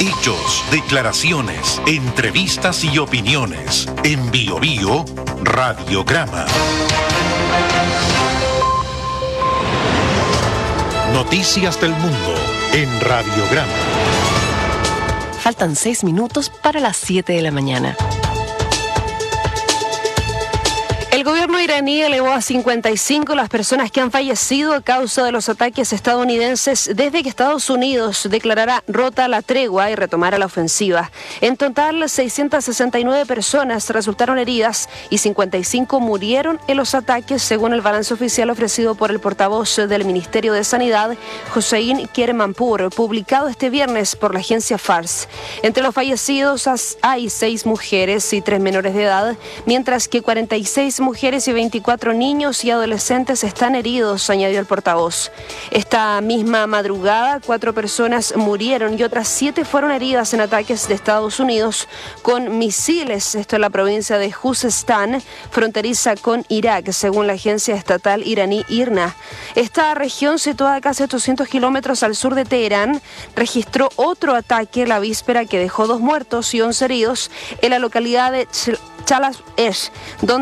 Hechos, declaraciones, entrevistas y opiniones. En Bio Bio, Radiograma. Noticias del mundo en Radiograma. Faltan 6 minutos para las 7 de la mañana. El gobierno iraní elevó a 55 las personas que han fallecido a causa de los ataques estadounidenses desde que Estados Unidos declarara rota la tregua y retomara la ofensiva. En total, 669 personas resultaron heridas y 55 murieron en los ataques, según el balance oficial ofrecido por el portavoz del Ministerio de Sanidad, Hossein Kermanpour, publicado este viernes por la agencia Fars. Entre los fallecidos hay 6 mujeres y 3 menores de edad, mientras que 46 mujeres y 24 niños y adolescentes están heridos, añadió el portavoz. Esta misma madrugada, 4 personas murieron y otras 7 fueron heridas en ataques de Estados Unidos con misiles. Esto en la provincia de Khuzestan, fronteriza con Irak, según la agencia estatal iraní IRNA. Esta región, situada a casi 800 kilómetros al sur de Teherán, registró otro ataque la víspera que dejó 2 muertos y 11 heridos en la localidad de Chalaz-Esh, donde